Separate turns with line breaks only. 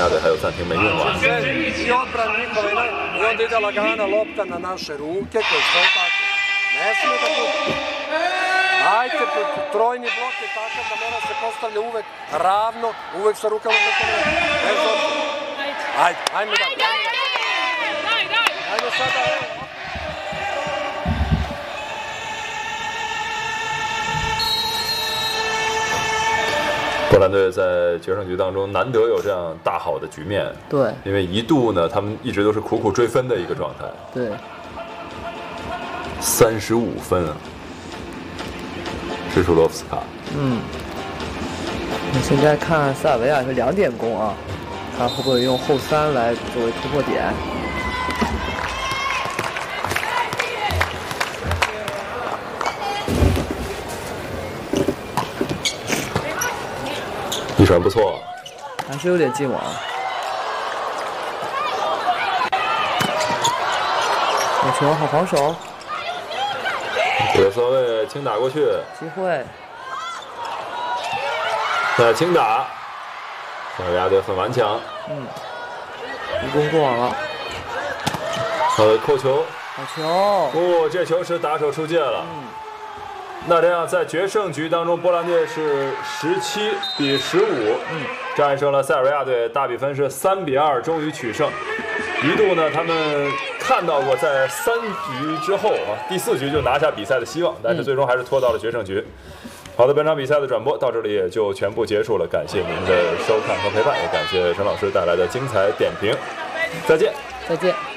亚队还有暂停没用完。
I odbrana njihove i onda ide lagana lopta na naše ruke koji stoje tako. Ne smije da bude. Ajte, trojni blok je takav da mora se postavlja uvek ravno, uvek sa rukama preko mene. Bez odbrana. Ajde, ajme dalje. Ajde sada, evo.
波兰队在决胜局当中难得有这样大好的局面，
对，
因为一度呢，他们一直都是苦苦追分的一个状态。
对
，35分啊，施楚洛夫斯卡。
那现在看塞尔维亚是2点攻啊，看会不会用后3来作为突破点。
一传不错，
还是有点进网。有球，好防守。
左侧卫轻打过去，
机会。
再轻打，塞尔维亚队很顽强。
一攻过网了。
扣球。
好球！
哦，这球是打手出界了。那这样，在决胜局当中，波兰队是17比15，战胜了塞尔维亚队，大比分是3比2，终于取胜。一度呢，他们看到过在3局之后啊，第4局就拿下比赛的希望，但是最终还是拖到了决胜局。好的，本场比赛的转播到这里也就全部结束了，感谢您的收看和陪伴，也感谢陈老师带来的精彩点评，再见，
再见。